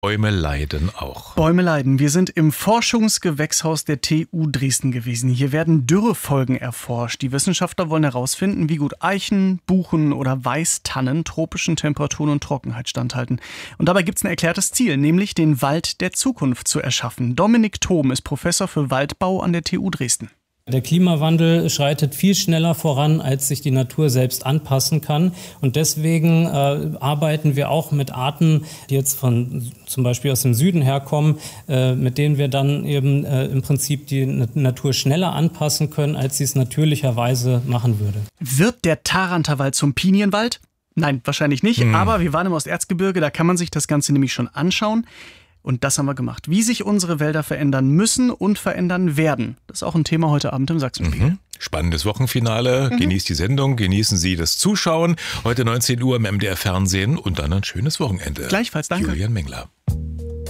Bäume leiden auch. Bäume leiden. Wir sind im Forschungsgewächshaus der TU Dresden gewesen. Hier werden Dürrefolgen erforscht. Die Wissenschaftler wollen herausfinden, wie gut Eichen, Buchen oder Weißtannen tropischen Temperaturen und Trockenheit standhalten. Und dabei gibt es ein erklärtes Ziel, nämlich den Wald der Zukunft zu erschaffen. Dominik Thom ist Professor für Waldbau an der TU Dresden. Der Klimawandel schreitet viel schneller voran, als sich die Natur selbst anpassen kann. Und deswegen arbeiten wir auch mit Arten, die jetzt zum Beispiel aus dem Süden herkommen, mit denen wir dann eben im Prinzip die Natur schneller anpassen können, als sie es natürlicherweise machen würde. Wird der Taranterwald zum Pinienwald? Nein, wahrscheinlich nicht. Aber wir waren im Osterzgebirge, da kann man sich das Ganze nämlich schon anschauen. Und das haben wir gemacht. Wie sich unsere Wälder verändern müssen und verändern werden. Das ist auch ein Thema heute Abend im Sachsenspiegel. Spannendes Wochenfinale. Genießt die Sendung, genießen Sie das Zuschauen. Heute 19 Uhr im MDR Fernsehen und dann ein schönes Wochenende. Gleichfalls, danke. Julian Mengler.